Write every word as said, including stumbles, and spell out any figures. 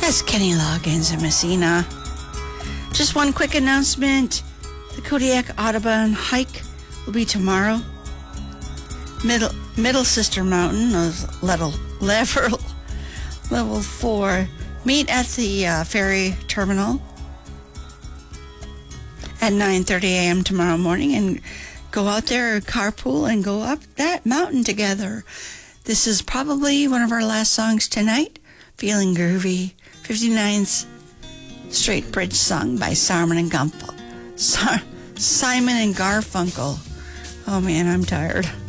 That's Kenny Loggins and Messina. Just one quick announcement. The Kodiak Audubon hike will be tomorrow. Middle Middle Sister Mountain, level, level, level four. Meet at the uh, ferry terminal at nine thirty a.m. tomorrow morning and go out there, carpool, and go up that mountain together. This is probably one of our last songs tonight. Feeling Groovy, fifty-ninth Straight Bridge sung by Simon and Gumpel. Simon and Garfunkel. Oh man, I'm tired.